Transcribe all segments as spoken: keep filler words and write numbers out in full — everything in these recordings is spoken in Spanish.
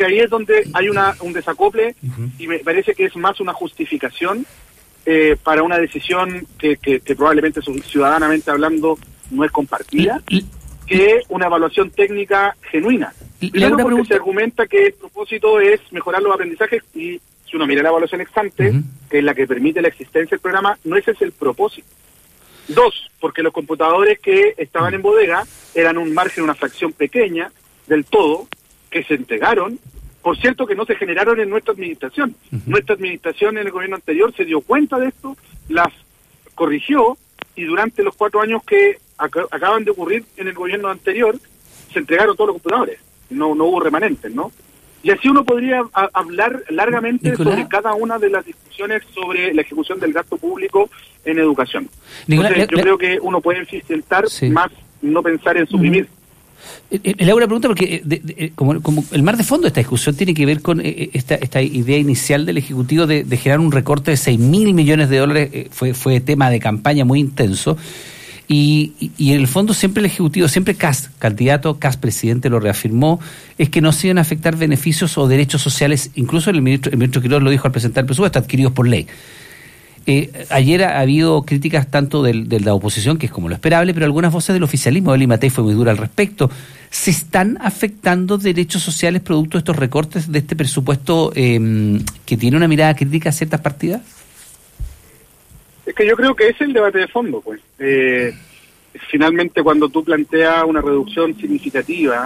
que ahí es donde hay una un desacople uh-huh. y me parece que es más una justificación eh, para una decisión que, que, que probablemente ciudadanamente hablando no es compartida, y, que una evaluación técnica genuina. Y, Primero porque pregunta... se argumenta que el propósito es mejorar los aprendizajes y si uno mira la evaluación ex ante, uh-huh. que es la que permite la existencia del programa, no ese es el propósito. Dos, porque los computadores que estaban en bodega eran un margen, una fracción pequeña del todo, que se entregaron, por cierto que no se generaron en nuestra administración. Uh-huh. Nuestra administración en el gobierno anterior se dio cuenta de esto, las corrigió, y durante los cuatro años que ac- acaban de ocurrir en el gobierno anterior, se entregaron todos los computadores, no, no hubo remanentes, ¿no? Y así uno podría a, hablar largamente Nicolás. sobre cada una de las discusiones sobre la ejecución del gasto público en educación. Nicolás, Entonces, le, yo le, creo que uno puede eficientar sí. más, no pensar en suprimir. Uh-huh. Le hago una pregunta porque de, de, como, como el mar de fondo de esta discusión tiene que ver con eh, esta esta idea inicial del Ejecutivo de, de generar un recorte de seis mil millones de dólares, eh, fue fue tema de campaña muy intenso. Y, y, y en el fondo siempre el Ejecutivo, siempre Kast, candidato, Kast presidente lo reafirmó, es que no se iban a afectar beneficios o derechos sociales, incluso el ministro, el ministro Quiroz lo dijo al presentar el presupuesto, adquiridos por ley. Eh, ayer ha habido críticas tanto del, de la oposición, que es como lo esperable, pero algunas voces del oficialismo, Eli Matei fue muy dura al respecto. ¿Se están afectando derechos sociales producto de estos recortes de este presupuesto eh, que tiene una mirada crítica a ciertas partidas? Es que yo creo que es el debate de fondo, pues. Eh, finalmente, cuando tú planteas una reducción significativa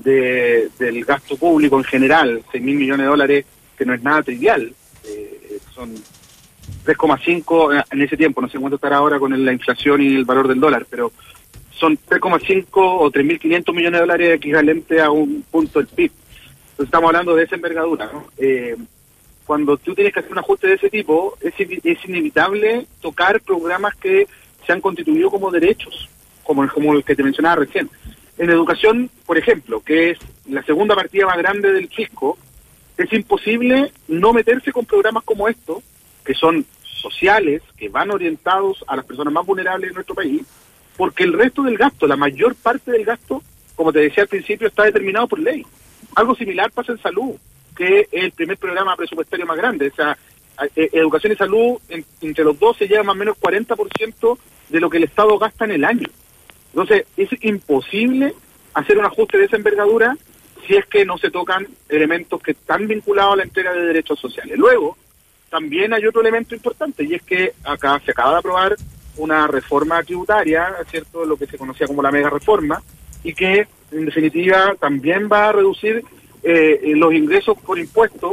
de, del gasto público en general, seis mil millones de dólares, que no es nada trivial, eh, son tres coma cinco en ese tiempo, no sé cuánto estará ahora con la inflación y el valor del dólar, pero son tres coma cinco o tres mil quinientos millones de dólares equivalente a un punto del P I B. Entonces estamos hablando de esa envergadura, ¿no? Eh, cuando tú tienes que hacer un ajuste de ese tipo, es, es inevitable tocar programas que se han constituido como derechos, como, como el que te mencionaba recién. En educación, por ejemplo, que es la segunda partida más grande del fisco, es imposible no meterse con programas como estos, que son sociales, que van orientados a las personas más vulnerables de nuestro país, porque el resto del gasto, la mayor parte del gasto, como te decía al principio, está determinado por ley. Algo similar pasa en salud, que es el primer programa presupuestario más grande. O sea, eh, educación y salud, en, entre los dos se lleva más o menos cuarenta por ciento de lo que el Estado gasta en el año. Entonces, es imposible hacer un ajuste de esa envergadura si es que no se tocan elementos que están vinculados a la entrega de derechos sociales. Luego, también hay otro elemento importante, y es que acá se acaba de aprobar una reforma tributaria, ¿cierto?, lo que se conocía como la mega reforma, y que, en definitiva, también va a reducir Eh, los ingresos por impuestos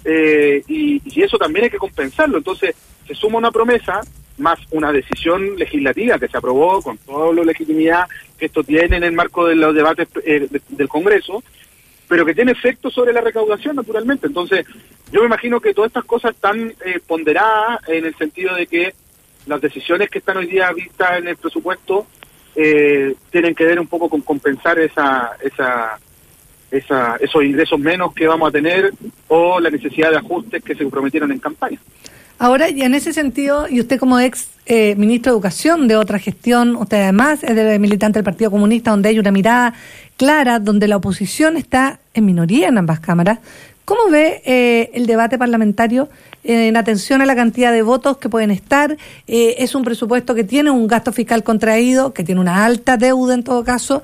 eh, y, y eso también hay que compensarlo. Entonces se suma una promesa más una decisión legislativa que se aprobó con toda la legitimidad que esto tiene en el marco de los debates eh, de, del Congreso, pero que tiene efectos sobre la recaudación naturalmente. Entonces yo me imagino que todas estas cosas están eh, ponderadas en el sentido de que las decisiones que están hoy día vistas en el presupuesto eh, tienen que ver un poco con compensar esa esa Esa, esos ingresos menos que vamos a tener o la necesidad de ajustes que se prometieron en campaña. Ahora, y en ese sentido, y usted como ex eh, ministro de Educación de otra gestión, usted además es de militante del Partido Comunista, donde hay una mirada clara, donde la oposición está en minoría en ambas cámaras, ¿cómo ve eh, el debate parlamentario en atención a la cantidad de votos que pueden estar? Eh, es un presupuesto que tiene un gasto fiscal contraído, que tiene una alta deuda en todo caso.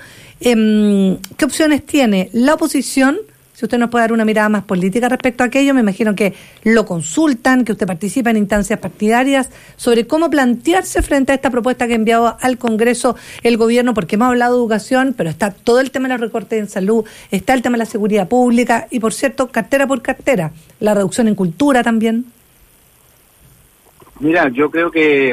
Eh, ¿Qué opciones tiene la oposición? Si usted nos puede dar una mirada más política respecto a aquello, me imagino que lo consultan, que usted participa en instancias partidarias, sobre cómo plantearse frente a esta propuesta que ha enviado al Congreso el gobierno, porque hemos hablado de educación, pero está todo el tema de los recortes en salud, está el tema de la seguridad pública y, por cierto, cartera por cartera, la reducción en cultura también. Mira, yo creo que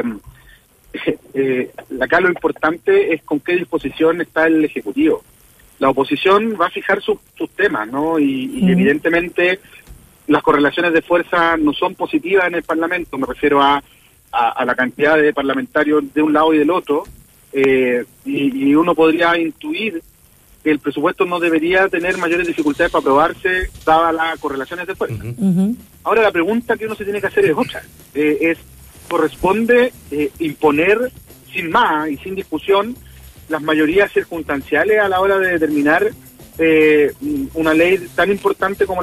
eh, acá lo importante es con qué disposición está el Ejecutivo. La oposición va a fijar sus, sus temas, ¿no? Y, y mm. evidentemente las correlaciones de fuerza no son positivas en el Parlamento, me refiero a, a, a la cantidad de parlamentarios de un lado y del otro, eh, y, y uno podría intuir que el presupuesto no debería tener mayores dificultades para aprobarse, dadas las correlaciones de fuerza. Uh-huh. Ahora la pregunta que uno se tiene que hacer es otra, eh, es, corresponde eh, imponer sin más y sin discusión las mayorías circunstanciales a la hora de determinar eh, una ley tan importante como